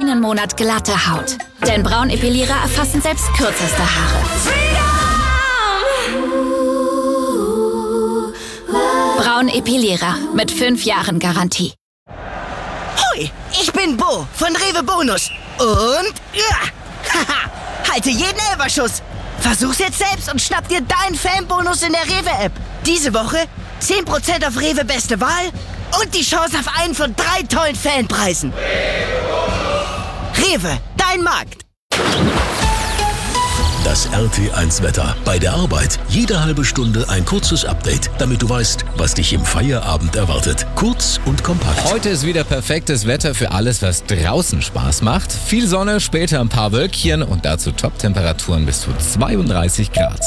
einen Monat glatte Haut. Denn Braunepilierer erfassen selbst kürzeste Haare. Braunepilierer mit 5 Jahren Garantie. Hui, ich bin Bo von Rewe Bonus. Und halte jeden Elferschuss. Versuch's jetzt selbst und schnapp dir deinen Fanbonus in der Rewe-App. Diese Woche 10% auf Rewe Beste Wahl und die Chance auf einen von 3 tollen Fanpreisen. Rewe, dein Markt. Das RT1-Wetter. Bei der Arbeit jede halbe Stunde ein kurzes Update, damit du weißt, was dich im Feierabend erwartet. Kurz und kompakt. Heute ist wieder perfektes Wetter für alles, was draußen Spaß macht. Viel Sonne, später ein paar Wölkchen und dazu Top-Temperaturen bis zu 32 Grad.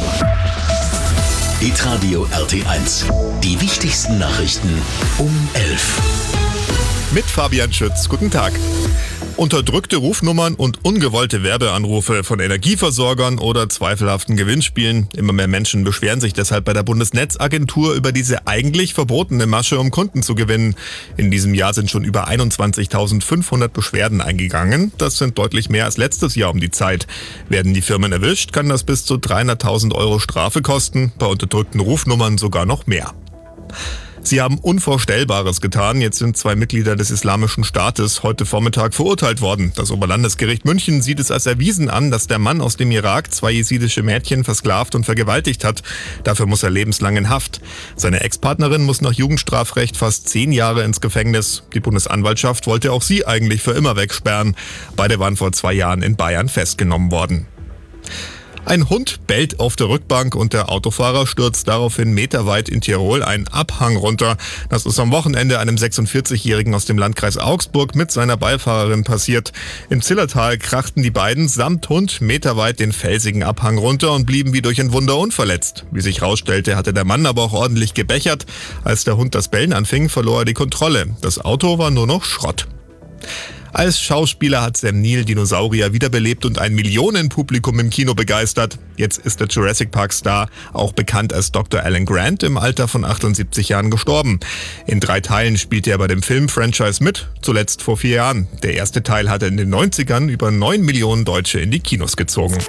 Hitradio RT1. Die wichtigsten Nachrichten um 11. Mit Fabian Schütz. Guten Tag. Unterdrückte Rufnummern und ungewollte Werbeanrufe von Energieversorgern oder zweifelhaften Gewinnspielen. Immer mehr Menschen beschweren sich deshalb bei der Bundesnetzagentur über diese eigentlich verbotene Masche, um Kunden zu gewinnen. In diesem Jahr sind schon über 21.500 Beschwerden eingegangen. Das sind deutlich mehr als letztes Jahr um die Zeit. Werden die Firmen erwischt, kann das bis zu 300.000 Euro Strafe kosten. Bei unterdrückten Rufnummern sogar noch mehr. Sie haben Unvorstellbares getan. Jetzt sind 2 Mitglieder des Islamischen Staates heute Vormittag verurteilt worden. Das Oberlandesgericht München sieht es als erwiesen an, dass der Mann aus dem Irak 2 jesidische Mädchen versklavt und vergewaltigt hat. Dafür muss er lebenslang in Haft. Seine Ex-Partnerin muss nach Jugendstrafrecht fast 10 Jahre ins Gefängnis. Die Bundesanwaltschaft wollte auch sie eigentlich für immer wegsperren. Beide waren vor 2 Jahren in Bayern festgenommen worden. Ein Hund bellt auf der Rückbank und der Autofahrer stürzt daraufhin meterweit in Tirol einen Abhang runter. Das ist am Wochenende einem 46-Jährigen aus dem Landkreis Augsburg mit seiner Beifahrerin passiert. Im Zillertal krachten die beiden samt Hund meterweit den felsigen Abhang runter und blieben wie durch ein Wunder unverletzt. Wie sich herausstellte, hatte der Mann aber auch ordentlich gebechert. Als der Hund das Bellen anfing, verlor er die Kontrolle. Das Auto war nur noch Schrott. Als Schauspieler hat Sam Neill Dinosaurier wiederbelebt und ein Millionenpublikum im Kino begeistert. Jetzt ist der Jurassic Park-Star, auch bekannt als Dr. Alan Grant, im Alter von 78 Jahren gestorben. In 3 Teilen spielte er bei dem Film-Franchise mit, zuletzt vor 4 Jahren. Der erste Teil hatte in den 90ern über 9 Millionen Deutsche in die Kinos gezogen.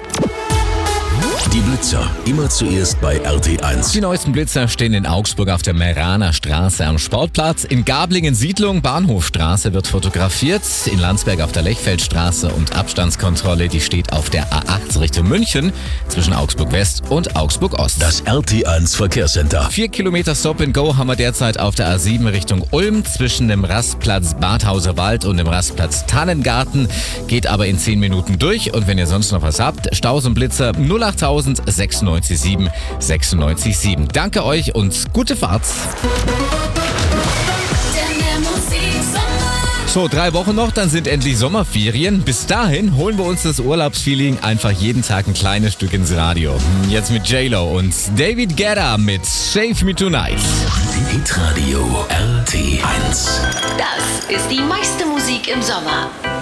Die Blitzer, immer zuerst bei RT1. Die neuesten Blitzer stehen in Augsburg auf der Meraner Straße am Sportplatz. In Gablingen Siedlung, Bahnhofstraße wird fotografiert. In Landsberg auf der Lechfeldstraße und Abstandskontrolle, die steht auf der A8 Richtung München zwischen Augsburg West und Augsburg Ost. Das RT1 Verkehrscenter. 4 Kilometer Stop and Go haben wir derzeit auf der A7 Richtung Ulm zwischen dem Rastplatz Badhauser Wald und dem Rastplatz Tannengarten. Geht aber in 10 Minuten durch. Und wenn ihr sonst noch was habt, Staus und Blitzer 08000 967 967. Danke euch und gute Fahrt. So, 3 Wochen noch, dann sind endlich Sommerferien. Bis dahin holen wir uns das Urlaubsfeeling einfach jeden Tag ein kleines Stück ins Radio. Jetzt mit J-Lo und David Guetta mit Save Me Tonight. Hitradio RT1. Das ist die meiste Musik im Sommer.